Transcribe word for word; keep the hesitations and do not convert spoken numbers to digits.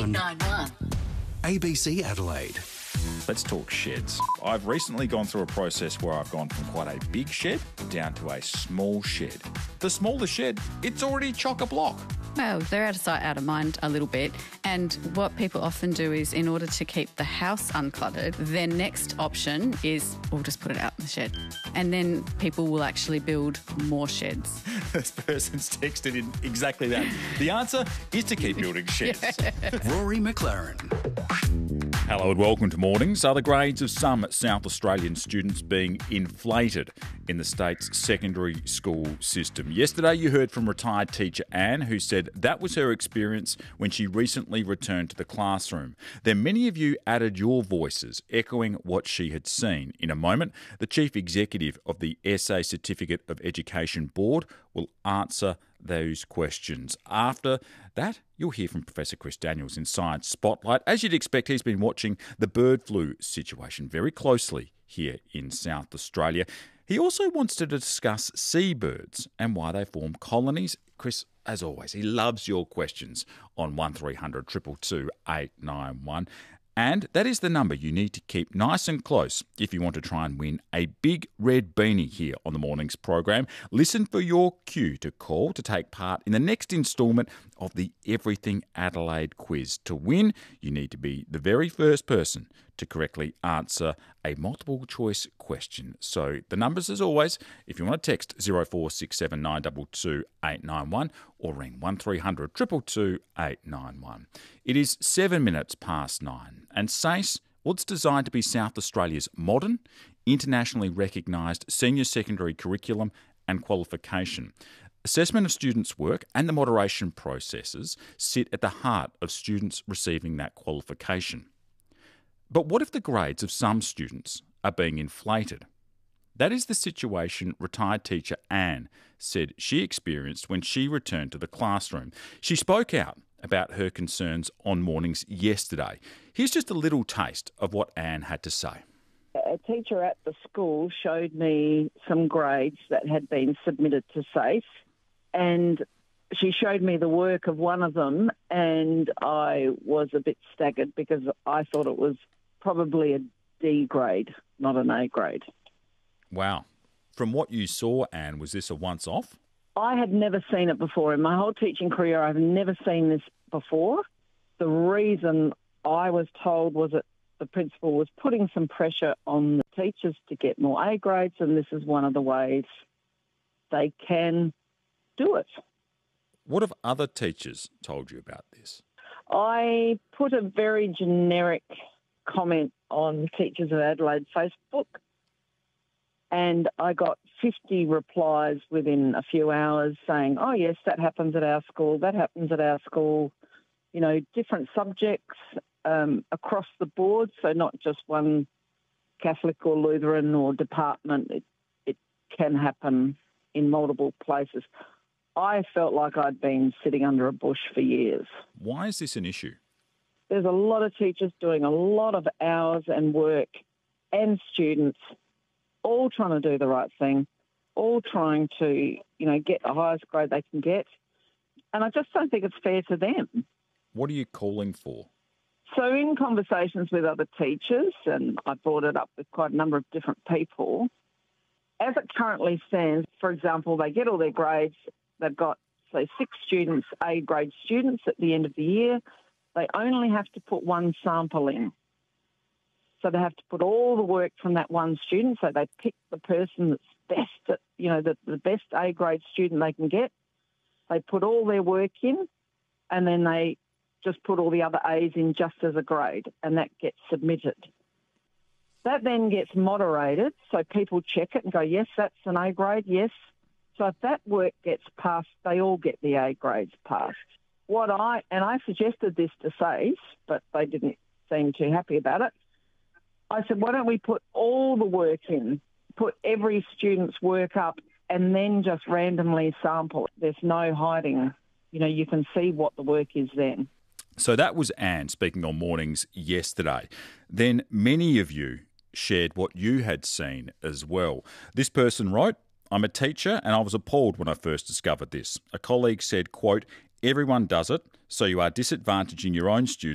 eight nine one. A B C Adelaide. Let's talk sheds. I've recently gone through a process where I've gone from quite a big shed down to a small shed. The smaller shed, it's already chock-a-block. Well, they're out of sight, out of mind a little bit. And what people often do is, in order to keep the house uncluttered, their next option is, we'll just put it out in the shed. And then people will actually build more sheds. This person's texted in exactly that. The answer is to keep building sheds. Rory McLaren. Hello and welcome to Mornings. Are the grades of some South Australian students being inflated in the state's secondary school system? Yesterday you heard from retired teacher Anne, who said that was her experience when she recently returned to the classroom. Then many of you added your voices, echoing what she had seen. In a moment, the Chief Executive of the S A Certificate of Education Board will answer those questions. After that, you'll hear from Professor Chris Daniels in Science Spotlight. As you'd expect, he's been watching the bird flu situation very closely here in South Australia. He also wants to discuss seabirds and why they form colonies. Chris, as always, he loves your questions on one three hundred two two two eight nine one. And that is the number you need to keep nice and close if you want to try and win a big red beanie here on the Mornings program. Listen for your cue to call to take part in the next instalment of the Everything Adelaide quiz. To win, you need to be the very first person to correctly answer a multiple choice question. So the numbers, as always, if you want to text zero four six seven nine two two eight nine one or ring one three hundred two two two eight nine one. It is seven minutes past nine, and S A C E, well, it's designed to be South Australia's modern, internationally recognised senior secondary curriculum and qualification. Assessment of students' work and the moderation processes sit at the heart of students receiving that qualification. But what if the grades of some students are being inflated? That is the situation retired teacher Anne said she experienced when she returned to the classroom. She spoke out about her concerns on Mornings yesterday. Here's just a little taste of what Anne had to say. A teacher at the school showed me some grades that had been submitted to S A C E, and she showed me the work of one of them, and I was a bit staggered because I thought it was probably a D grade, not an A grade. Wow. From what you saw, Anne, was this a once-off? I had never seen it before. In my whole teaching career, I've never seen this before. The reason I was told was that the principal was putting some pressure on the teachers to get more A grades, and this is one of the ways they can do it. What have other teachers told you about this? I put a very generic comment on Teachers of Adelaide Facebook, and I got fifty replies within a few hours saying, oh, yes, that happens at our school, that happens at our school, you know, different subjects um, across the board, so not just one Catholic or Lutheran or department. It, it can happen in multiple places. I felt like I'd been sitting under a bush for years. Why is this an issue? There's a lot of teachers doing a lot of hours and work, and students all trying to do the right thing, all trying to, you know, get the highest grade they can get. And I just don't think it's fair to them. What are you calling for? So in conversations with other teachers, and I brought it up with quite a number of different people, as it currently stands, for example, they get all their grades, they've got, say, six students, A grade students at the end of the year. They only have to put one sample in. So they have to put all the work from that one student. So they pick the person that's best, at, you know, the, the best A grade student they can get. They put all their work in, and then they just put all the other A's in just as a grade, and that gets submitted. That then gets moderated, so people check it and go, yes, that's an A grade, yes. So if that work gets passed, they all get the A grades passed. What I, and I suggested this to S A C E, but they didn't seem too happy about it. I said, why don't we put all the work in, put every student's work up, and then just randomly sample it. There's no hiding. You know, you can see what the work is then. So that was Anne speaking on Mornings yesterday. Then many of you shared what you had seen as well. This person wrote, I'm a teacher and I was appalled when I first discovered this. A colleague said, quote, everyone does it, so you are disadvantaging your own students